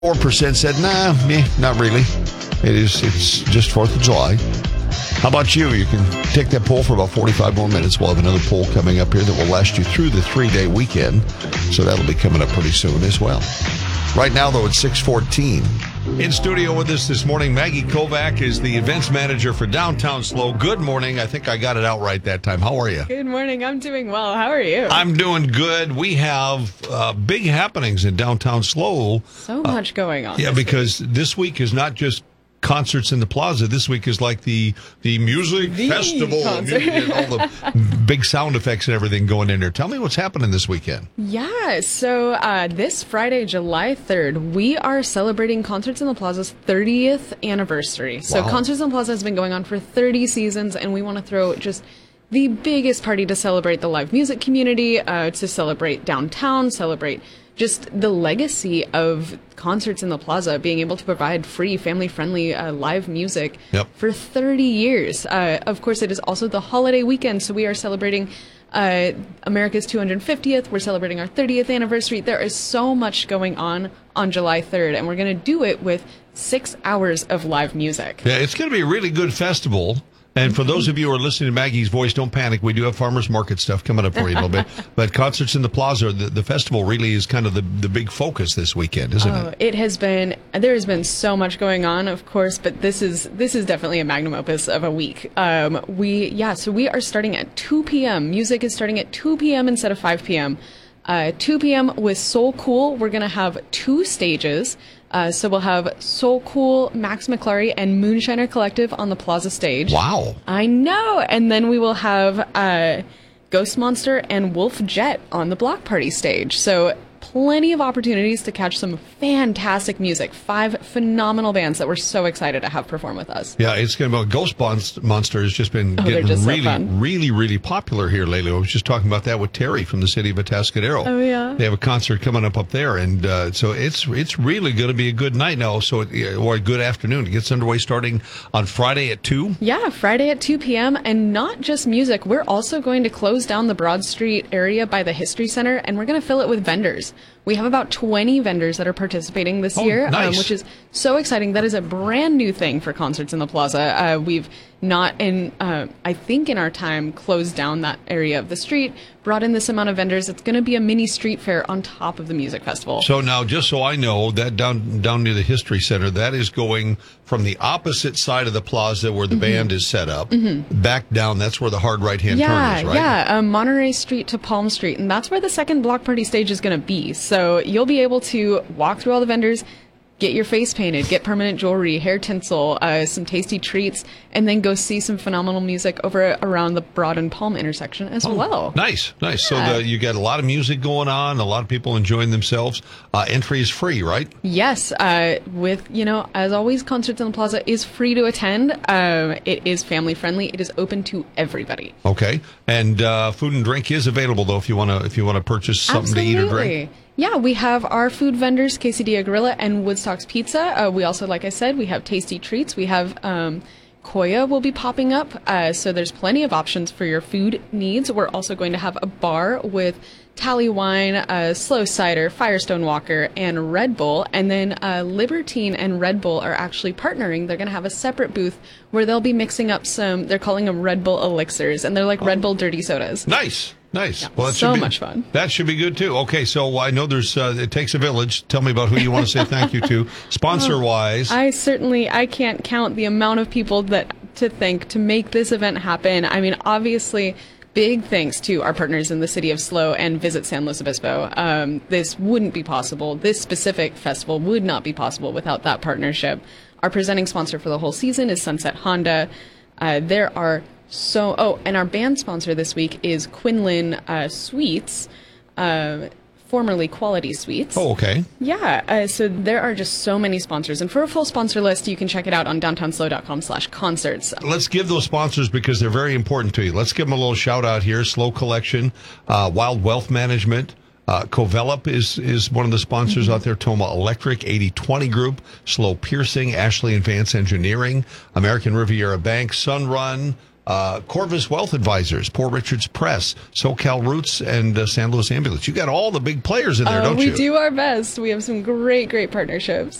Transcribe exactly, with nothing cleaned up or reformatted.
Four percent said, nah, meh, not really. It is, it's just fourth of July. How about you? You can take that poll for about forty-five more minutes. We'll have another poll coming up here that will last you through the three-day weekend. So that'll be coming up pretty soon as well. Right now, though, it's six fourteen. In studio with us this morning, Maggie Kovac is the events manager for Downtown SLO. Good morning. I think I got it out right that time. How are you? Good morning. I'm doing well. How are you? I'm doing good. We have uh, big happenings in Downtown SLO. So much uh, going on. Yeah, this because week. this week is not just concerts in the plaza. This week is like the the music the festival, concert. and all the big sound effects and everything going in there. Tell me what's happening this weekend. Yeah, so uh, this Friday, July third, we are celebrating Concerts in the Plaza's thirtieth anniversary. So Wow. Concerts in the Plaza has been going on for thirty seasons, and we want to throw just the biggest party to celebrate the live music community, uh, to celebrate downtown, celebrate just the legacy of Concerts in the Plaza, being able to provide free, family-friendly uh, live music Yep. for thirty years. Uh, of course, it is also the holiday weekend, so we are celebrating uh, America's two hundred fiftieth. We're celebrating our thirtieth anniversary. There is so much going on on July third, and we're going to do it with six hours of live music. Yeah, it's going to be a really good festival. And for those of you who are listening to Maggie's voice, don't panic. We do have farmers market stuff coming up for you a little bit. But Concerts in the Plaza, the, the festival really is kind of the, the big focus this weekend, isn't Oh, it? it has been, there has been so much going on, of course, but this is this is definitely a magnum opus of a week. Um, we, yeah, so we are starting at two p.m. Music is starting at two p.m. instead of five p.m. Uh, two p.m. with Soul Cool. We're going to have two stages. Uh, so we'll have Soul Cool, Max McClary, and Moonshiner Collective on the Plaza stage. Wow. I know. And then we will have uh, Ghost Monster and Wolf Jet on the Block Party stage. So plenty of opportunities to catch some fantastic music. Five phenomenal bands that we're so excited to have perform with us. Yeah, it's going to be Ghost Monster has just been Oh, they're getting just so really, fun. really, really popular here lately. I was just talking about that with Terry from the city of Atascadero. Oh, yeah. They have a concert coming up up there, and uh, so it's it's really going to be a good night now. So it, or a good afternoon. It gets underway starting on Friday at two. Yeah, Friday at two p.m. And not just music. We're also going to close down the Broad Street area by the History Center, and we're going to fill it with vendors. We have about twenty vendors that are participating this Oh, year, nice. um, which is so exciting. That is a brand new thing for Concerts in the Plaza. Uh, we've not, in uh, I think in our time, closed down that area of the street, brought in this amount of vendors. It's going to be a mini street fair on top of the music festival. So now, just so I know, that down down near the History Center, that is going from the opposite side of the plaza where the Mm-hmm. band is set up, Mm-hmm. back down. That's where the hard right-hand Yeah, turn is, right? yeah, um, Monterey Street to Palm Street, and that's where the second Block Party stage is going to be. So you'll be able to walk through all the vendors, get your face painted, get permanent jewelry, hair tinsel, uh, some tasty treats, and then go see some phenomenal music over around the Broad and Palm intersection as Oh, well. Nice, nice. Yeah. So the, you got a lot of music going on, a lot of people enjoying themselves. Uh, entry is free, right? Yes, uh, with, you know, as always, Concerts in the Plaza is free to attend. Um, it is family friendly. It is open to everybody. Okay, and uh, food and drink is available though if you want to if you want to purchase something Absolutely. to eat or drink. Yeah, we have our food vendors, Quesadilla Gorilla and Woodstock's Pizza. Uh, we also, like I said, we have tasty treats. We have um, Koya will be popping up, uh, so there's plenty of options for your food needs. We're also going to have a bar with Tally Wine, uh, Slow Cider, Firestone Walker, and Red Bull. And then uh, Libertine and Red Bull are actually partnering. They're going to have a separate booth where they'll be mixing up some, they're calling them Red Bull elixirs, and they're like Red Bull dirty sodas. Nice. Nice. Yeah, well, that so should be, much fun. That should be good too. Okay, so I know there's uh, it takes a village. Tell me about who you want to say thank you to, sponsor wise. I certainly, I can't count the amount of people that to thank to make this event happen. I mean, obviously, big thanks to our partners in the city of SLO and Visit San Luis Obispo. Um, this wouldn't be possible. This specific festival would not be possible without that partnership. Our presenting sponsor for the whole season is Sunset Honda. Uh, there are so, oh, and our band sponsor this week is Quinlan uh, Sweets, uh, formerly Quality Sweets. Oh, okay. Yeah, uh, so there are just so many sponsors. And for a full sponsor list, you can check it out on downtownslo.com slash concerts. Let's give those sponsors because they're very important to you. Let's give them a little shout out here. SLO Collection, uh, Wild Wealth Management, uh, Covelop is, is one of the sponsors Mm-hmm. out there. Toma Electric, eighty twenty Group, SLO Piercing, Ashley and Vance Engineering, American Riviera Bank, Sunrun, uh, Corvus Wealth Advisors, Poor Richards Press, SoCal Roots, and uh, San Luis Ambulance. You got all the big players in there, uh, don't we you? We do our best. We have some great, great partnerships.